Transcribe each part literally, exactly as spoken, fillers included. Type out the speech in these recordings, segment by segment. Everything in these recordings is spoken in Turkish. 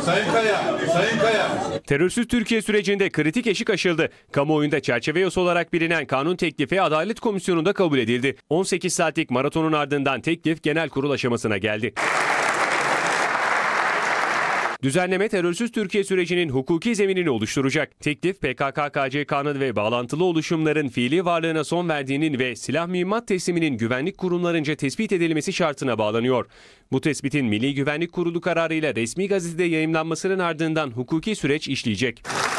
Sayın Kaya, Sayın Kaya. Terörsüz Türkiye sürecinde kritik eşik aşıldı. Kamuoyunda çerçeve yasa olarak bilinen kanun teklifi Adalet Komisyonu'nda kabul edildi. on sekiz saatlik maratonun ardından teklif genel kurul aşamasına geldi. Düzenleme terörsüz Türkiye sürecinin hukuki zeminini oluşturacak. Teklif P K K K C K'nın ve bağlantılı oluşumların fiili varlığına son verdiğinin ve silah mühimmat tesliminin güvenlik kurumlarınca tespit edilmesi şartına bağlanıyor. Bu tespitin Milli Güvenlik Kurulu kararıyla resmi gazetede yayımlanmasının ardından hukuki süreç işleyecek.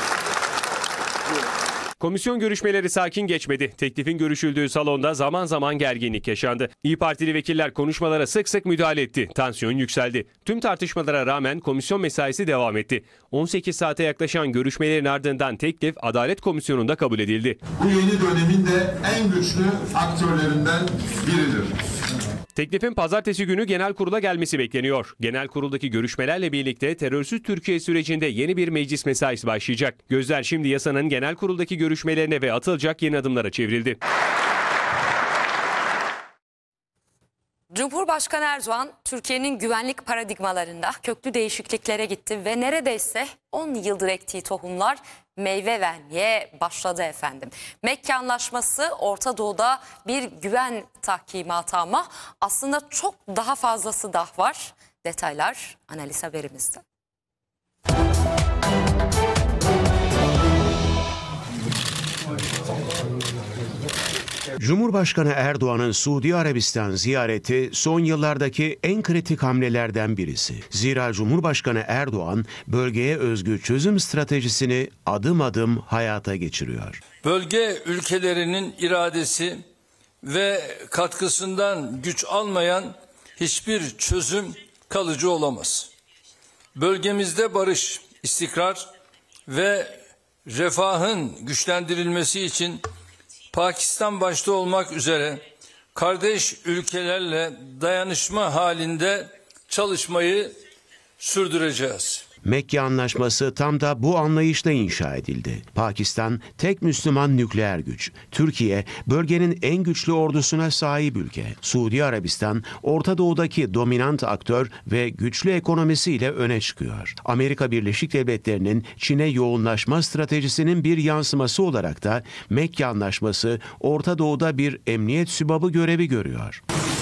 Komisyon görüşmeleri sakin geçmedi. Teklifin görüşüldüğü salonda zaman zaman gerginlik yaşandı. İYİ Partili vekiller konuşmalara sık sık müdahale etti. Tansiyon yükseldi. Tüm tartışmalara rağmen komisyon mesaisi devam etti. on sekiz saate yaklaşan görüşmelerin ardından teklif Adalet Komisyonu'nda kabul edildi. Bu yeni dönemin de en güçlü aktörlerinden biridir. Teklifin pazartesi günü genel kurula gelmesi bekleniyor. Genel kuruldaki görüşmelerle birlikte terörsüz Türkiye sürecinde yeni bir meclis mesaisi başlayacak. Gözler şimdi yasanın genel kuruldaki görüşmelerine ve atılacak yeni adımlara çevrildi. Cumhurbaşkanı Erdoğan, Türkiye'nin güvenlik paradigmalarında köklü değişikliklere gitti ve neredeyse on yıldır ektiği tohumlar meyve vermeye başladı efendim. Mekke Anlaşması Orta Doğu'da bir güven tahkimatı ama aslında çok daha fazlası da var. Detaylar analiz haberimizde. Cumhurbaşkanı Erdoğan'ın Suudi Arabistan ziyareti son yıllardaki en kritik hamlelerden birisi. Zira Cumhurbaşkanı Erdoğan bölgeye özgü çözüm stratejisini adım adım hayata geçiriyor. Bölge ülkelerinin iradesi ve katkısından güç almayan hiçbir çözüm kalıcı olamaz. Bölgemizde barış, istikrar ve refahın güçlendirilmesi için Pakistan başta olmak üzere kardeş ülkelerle dayanışma halinde çalışmayı sürdüreceğiz. Mekke Anlaşması tam da bu anlayışla inşa edildi. Pakistan tek Müslüman nükleer güç. Türkiye bölgenin en güçlü ordusuna sahip ülke. Suudi Arabistan Orta Doğu'daki dominant aktör ve güçlü ekonomisiyle öne çıkıyor. Amerika Birleşik Devletleri'nin Çin'e yoğunlaşma stratejisinin bir yansıması olarak da Mekke Anlaşması Orta Doğu'da bir emniyet sübabı görevi görüyor.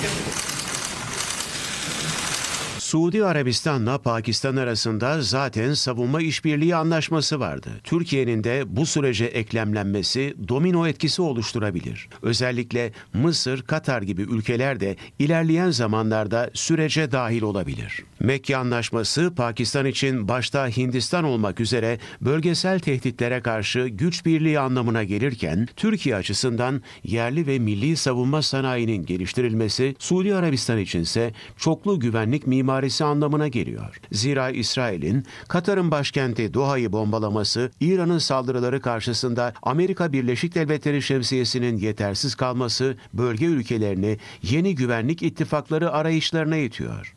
Suudi Arabistan'la Pakistan arasında zaten savunma işbirliği anlaşması vardı. Türkiye'nin de bu sürece eklemlenmesi domino etkisi oluşturabilir. Özellikle Mısır, Katar gibi ülkeler de ilerleyen zamanlarda sürece dahil olabilir. Mekke Anlaşması Pakistan için başta Hindistan olmak üzere bölgesel tehditlere karşı güç birliği anlamına gelirken Türkiye açısından yerli ve milli savunma sanayinin geliştirilmesi, Suudi Arabistan içinse çoklu güvenlik mimarisi anlamına geliyor. Zira İsrail'in Katar'ın başkenti Doha'yı bombalaması, İran'ın saldırıları karşısında Amerika Birleşik Devletleri şemsiyesinin yetersiz kalması bölge ülkelerini yeni güvenlik ittifakları arayışlarına itiyor.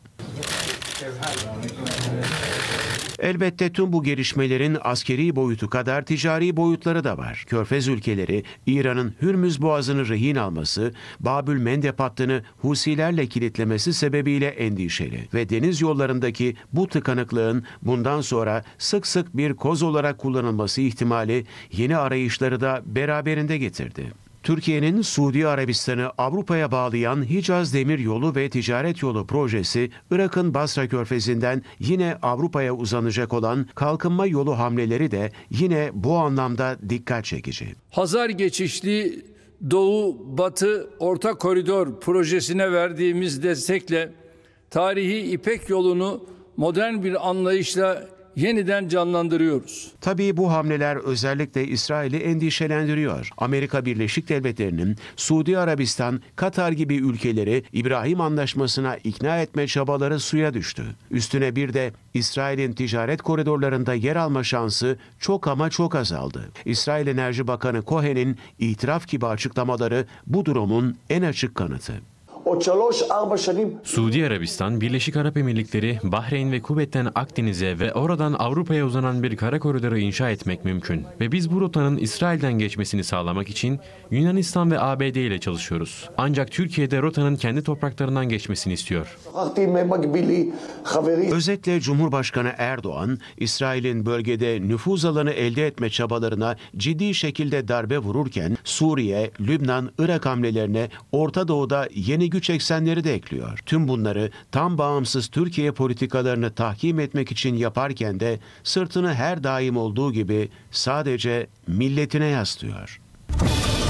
Elbette tüm bu gelişmelerin askeri boyutu kadar ticari boyutları da var. Körfez ülkeleri İran'ın Hürmüz Boğazı'nı rehin alması, Babül Mendeb hattını Husilerle kilitlemesi sebebiyle endişeli ve deniz yollarındaki bu tıkanıklığın bundan sonra sık sık bir koz olarak kullanılması ihtimali yeni arayışları da beraberinde getirdi. Türkiye'nin Suudi Arabistan'ı Avrupa'ya bağlayan Hicaz Demiryolu ve Ticaret Yolu projesi, Irak'ın Basra Körfezi'nden yine Avrupa'ya uzanacak olan kalkınma yolu hamleleri de yine bu anlamda dikkat çekici. Hazar geçişli Doğu Batı Orta Koridor projesine verdiğimiz destekle tarihi İpek yolunu modern bir anlayışla yeniden canlandırıyoruz. Tabii bu hamleler özellikle İsrail'i endişelendiriyor. Amerika Birleşik Devletleri'nin Suudi Arabistan, Katar gibi ülkeleri İbrahim Anlaşması'na ikna etme çabaları suya düştü. Üstüne bir de İsrail'in ticaret koridorlarında yer alma şansı çok ama çok azaldı. İsrail Enerji Bakanı Cohen'in itiraf gibi açıklamaları bu durumun en açık kanıtı. עוד שלוש, ארבע שנים. Suudi Arabistan, Birleşik Arap Emirlikleri, Bahreyn ve Kuveyt'ten Akdeniz'e ve oradan Avrupa'ya uzanan bir kara koridoru inşa etmek mümkün. Ve biz bu rotanın İsrail'den geçmesini sağlamak için Yunanistan ve A B D ile çalışıyoruz. Ancak Türkiye'de rotanın kendi topraklarından geçmesini istiyor. שוחחתי עם מקבילי, חברי. Özetle Cumhurbaşkanı Erdoğan, İsrail'in bölgede nüfuz alanı elde etme çabalarına ciddi şekilde darbe vururken, Suriye, Lübnan, Irak hamlelerine Orta Doğu'da yeni güç eksenleri de ekliyor. Tüm bunları tam bağımsız Türkiye politikalarını tahkim etmek için yaparken de sırtını her daim olduğu gibi sadece milletine yaslıyor.